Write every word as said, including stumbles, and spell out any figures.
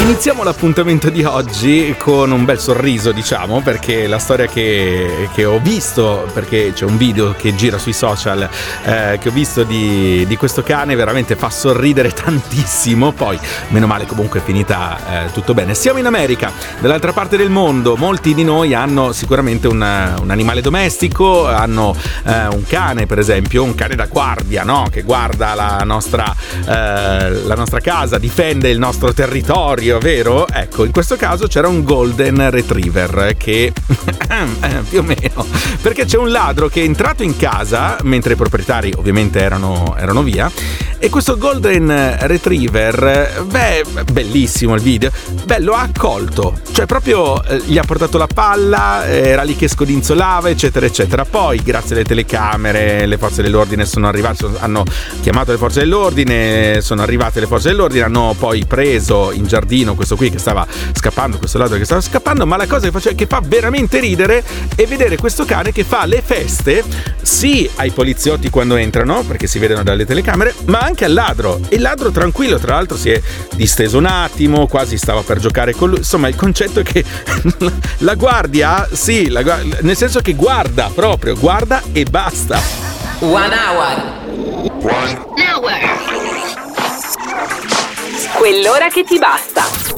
Iniziamo l'appuntamento di oggi con un bel sorriso, diciamo, perché la storia che, che ho visto, perché c'è un video che gira sui social eh, che ho visto di, di questo cane, veramente fa sorridere tantissimo. Poi meno male comunque è finita eh, tutto bene. Siamo in America, dall'altra parte del mondo. Molti di noi hanno sicuramente un, un animale domestico, hanno eh, un cane, per esempio, un cane da guardia, no? Che guarda la nostra, eh, la nostra casa, difende il nostro territorio, vero? Ecco, in questo caso c'era un Golden Retriever che più o meno, perché c'è un ladro che è entrato in casa mentre i proprietari ovviamente erano, erano via, e questo Golden Retriever, beh, bellissimo il video, beh, lo ha accolto, cioè proprio eh, gli ha portato la palla, era lì che scodinzolava, eccetera eccetera. Poi grazie alle telecamere le forze dell'ordine sono arrivate, hanno chiamato le forze dell'ordine, sono arrivate le forze dell'ordine, hanno poi preso in giardino questo qui che stava scappando, questo ladro che stava scappando. Ma la cosa che, faceva, che fa veramente ridere è vedere questo cane che fa le feste sì ai poliziotti quando entrano, perché si vedono dalle telecamere, ma anche al ladro. E il ladro tranquillo, tra l'altro si è disteso un attimo, quasi stava per giocare con lui. Insomma, il concetto è che la guardia, sì, la, nel senso che guarda, proprio guarda e basta. One hour. One hour. Quell'ora che ti basta.